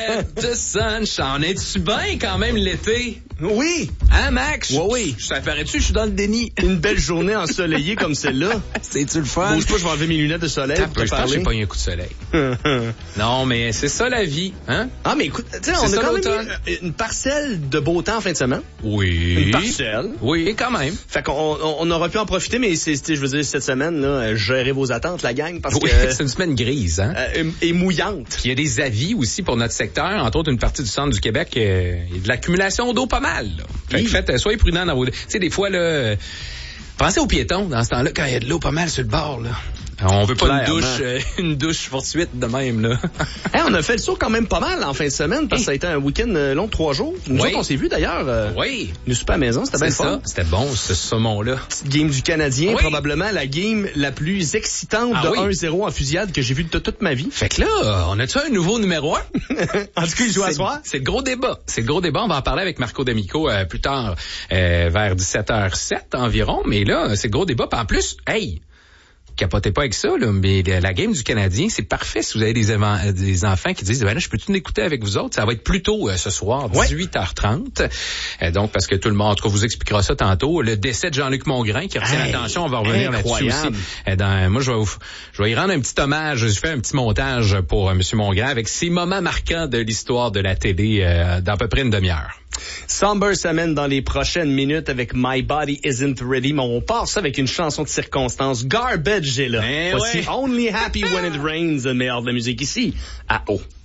get the sunshine. Es-tu bien quand même l'été? Oui. Hein, Max? Oui. Ça paraît-tu, je suis dans le déni. Une belle journée ensoleillée comme celle-là. C'est-tu le fun? Bouge pas, je vais enlever mes lunettes de soleil pour te Je pense que parler. j'ai pas eu un coup de soleil. Non, mais c'est ça la vie, hein? Ah, mais écoute, tu sais, on a quand même eu une parcelle de beau temps en fin de semaine. Oui. Une parcelle. Oui, quand même. Fait qu'on aurait pu en profiter, mais je veux dire, cette semaine, là, gérez vos attentes, la gang, parce oui, que... c'est une semaine grise, hein? Et mouillante. Puis il y a des avis aussi pour notre secteur, entre autres une partie du centre du Québec, il y a de l'accumulation d'eau pas mal, là. Fait que faites, soyez prudents dans vos... Tu sais, des fois, là, pensez aux piétons dans ce temps-là, quand il y a de l'eau pas mal sur le bord, là. On veut pas une douche poursuite de même, là. Hey, on a fait le saut quand même pas mal en fin de semaine, parce que ça a été un week-end long de 3 jours. Nous autres, on s'est vus d'ailleurs. Oui. Nous souper à la maison, c'était bien fun. C'était bon, ce saumon-là. Petite game du Canadien, probablement la game la plus excitante de 1-0 en fusillade que j'ai vue de toute ma vie. Fait que là, on a-tu un nouveau numéro 1? En tout cas, il joue à soir. C'est le gros débat. C'est le gros débat. On va en parler avec Marco D'Amico plus tard, vers 17h07 environ. Mais là, c'est le gros débat. Puis en plus, hey, capotez pas avec ça, là, mais la game du Canadien, c'est parfait si vous avez des enfants qui disent, ben là, je peux tout écouter avec vous autres. Ça va être plus tôt ce soir, 18h30. Donc, parce que tout le monde, en tout cas, vous expliquera ça tantôt. Le décès de Jean-Luc Mongrain qui retient l'attention, on va revenir là-dessus aussi. Moi, je vais y rendre un petit hommage. Je fais un petit montage pour M. Mongrain avec ses moments marquants de l'histoire de la télé d'à peu près une demi-heure. Somber s'amène dans les prochaines minutes avec My Body Isn't Ready, mais on part ça avec une chanson de circonstance. Garbage est là. Voici Only Happy When It Rains, le meilleur de la musique ici, à O.